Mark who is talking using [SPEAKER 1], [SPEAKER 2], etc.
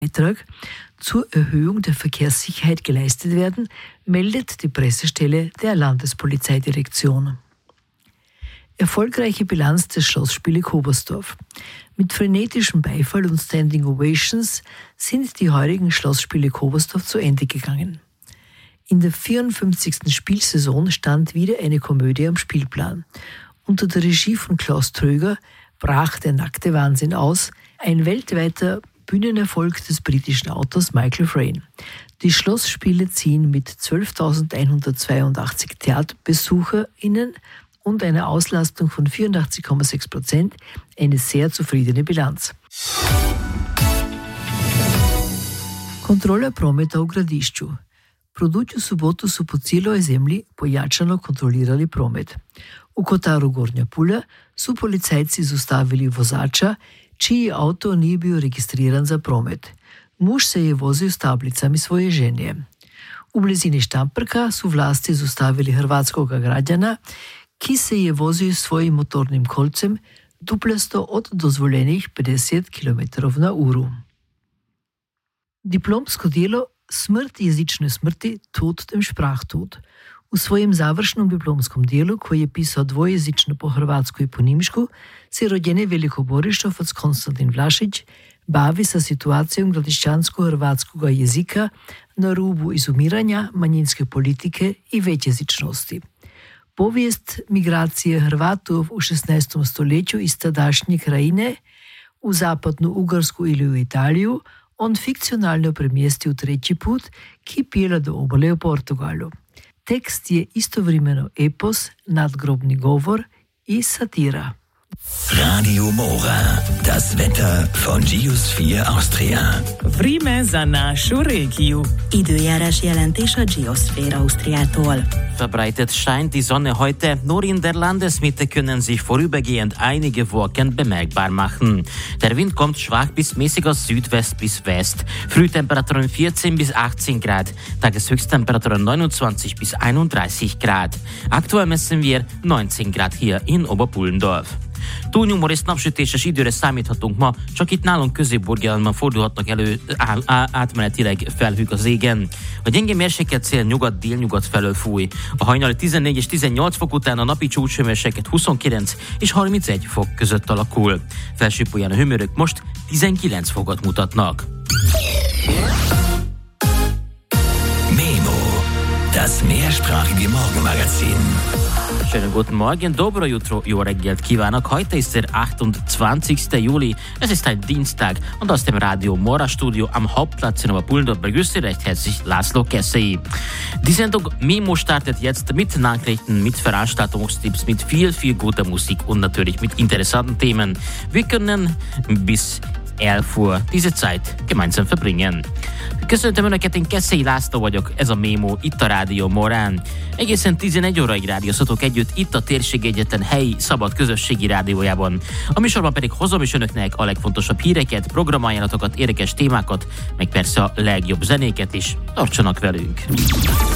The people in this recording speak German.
[SPEAKER 1] Beitrag zur Erhöhung der Verkehrssicherheit geleistet werden, meldet die Pressestelle der Landespolizeidirektion. Erfolgreiche Bilanz des Schlossspiele Kobersdorf. Mit frenetischem Beifall und Standing Ovations sind die heurigen Schlossspiele Kobersdorf zu Ende gegangen. In der 54. Spielsaison stand wieder eine Komödie am Spielplan. Unter der Regie von Klaus Tröger brach der nackte Wahnsinn aus, ein weltweiter Bühnenerfolg des britischen Autors Michael Frayn. Die Schlossspiele ziehen mit 12.182 TheaterbesucherInnen und einer Auslastung von 84,6% eine sehr zufriedene Bilanz. Kontrola prometa u Gradišću. Produću subotu su po cijeloj zemlji pojačano kontrolirali promet. U Kotaru Gornja Pulja su policajci zaustavili vozača, čiji auto nije bio registriran za promet. Muž se je vozio s tablicami svoje žene. U blizini Štamprka su vlasti zaustavili hrvatskoga građana, ki se je vozio svojim motornim kolcem duplasto od dozvoljenih 50 km/h. Diplomsko delo Smrt jezične smrti, tod dem Sprachtod. U svojem završnom diplomskom dijelu, koji je pisao dvojezično po hrvatsku i po nimšku, se rođeni velikoborištovac Konstantin Vlašić bavi sa situacijom gradišćansko-hrvatskog jezika na rubu izumiranja, manjinske politike i većjezičnosti. Povijest migracije Hrvatov u 16. stoljeću iz tadašnje krajine u zapadnu Ugarsku ili u Italiju on fikcionalno premjestio treći put, ki pjela do obale u Portugalu. Tekst je istovremeno epos, nadgrobni govor i satira.
[SPEAKER 2] Radio Mora, das Wetter von Geosphere Austria.
[SPEAKER 3] Vreme za našu regiju.
[SPEAKER 4] Időjárás jelentés a Geosphere Austriától.
[SPEAKER 5] Verbreitet scheint die Sonne heute, nur in der Landesmitte können sich vorübergehend einige Wolken bemerkbar machen. Der Wind kommt schwach bis mäßig aus Südwest bis West. Frühtemperaturen 14 bis 18 Grad, Tageshöchsttemperaturen 29 bis 31 Grad. Aktuell messen wir 19 Grad hier in Oberpullendorf. Túlnyomórészt napsütéses időre számíthatunk ma, csak itt nálunk Közép-Burgenlandban fordulhatnak elő átmenetileg felhők az égen. A gyenge mérsékelt szél nyugat-délnyugat felől fúj. A hajnali 14 és 18 fok után a napi csúcshőmérséklet 29 és 31 fok között alakul. Felsőpolján a hőmérők most 19 fokot mutatnak.
[SPEAKER 2] Memo, das mehrsprachige Morgenmagazin.
[SPEAKER 5] Schönen guten Morgen, dobro jutro, jó reggelt kívánok. Heute ist der 28. Juli, es ist ein Dienstag und aus dem Radio Mora Studio am Hauptplatz in Oberpullendorf begrüßt Sie recht herzlich László Keszei. Die Sendung Memo startet jetzt mit Nachrichten, mit Veranstaltungstipps, mit viel guter Musik und natürlich mit interessanten Themen. Wir können bis 11 Uhr diese Zeit gemeinsam verbringen. Köszöntöm Önöket, én Keszei László vagyok, ez a Memo itt a Rádió Morán. Egészen 11 óraig rádiózhatok együtt itt a Térség Egyetlen helyi szabad közösségi rádiójában. A műsorban pedig hozom is Önöknek a legfontosabb híreket, programajánlatokat, érdekes témákat, meg persze a legjobb zenéket is. Tartsanak velünk!